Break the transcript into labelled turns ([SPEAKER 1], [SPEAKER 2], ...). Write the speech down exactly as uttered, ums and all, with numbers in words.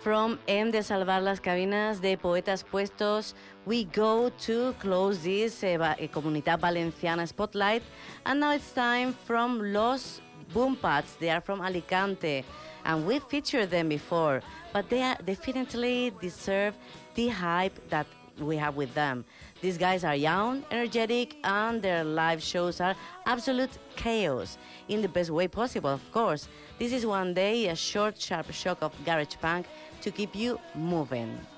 [SPEAKER 1] From Hem de Salvar las Cabinas de Poetas Puestos, we go to close this uh, va- uh, Comunidad Valenciana Spotlight. And now it's time from Los Boompads. They are from Alicante. And we featured them before, but they are definitely deserve the hype that we have with them. These guys are young, energetic, and their live shows are absolute chaos, in the best way possible, of course. This is One Day, a short, sharp shock of garage punk to keep you moving.